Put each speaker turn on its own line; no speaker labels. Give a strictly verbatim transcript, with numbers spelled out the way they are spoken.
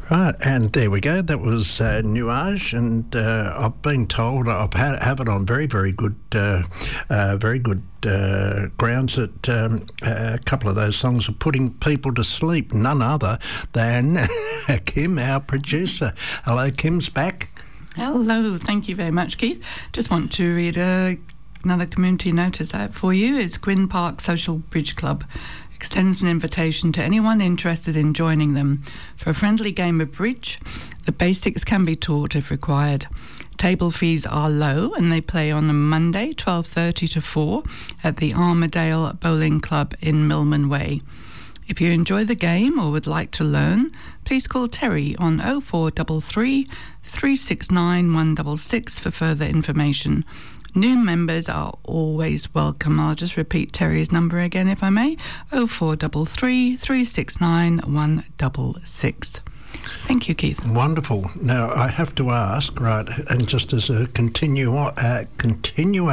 Right, and there we go. That was uh, Nuage, and uh, I've been told I've had have it on very, very good, uh, uh, very good uh, grounds that um, a couple of those songs are putting people to sleep. None other than Kim, our producer. Hello, Kim's back.
Hello, thank you very much, Keith. Just want to read a, another community notice out for you. It's Quinn Park Social Bridge Club extends an invitation to anyone interested in joining them for a friendly game of bridge. The basics can be taught if required. Table fees are low and they play on a Monday, twelve thirty to four at the Armadale Bowling Club in Millman Way. If you enjoy the game or would like to learn, please call Terry on oh four three three, three six nine, one six six for further information. New members are always welcome. I'll just repeat Terry's number again, if I may. oh four three three, three six nine, one six six. Thank you, Keith.
Wonderful. Now, I have to ask, right, and just as a continue, uh, continue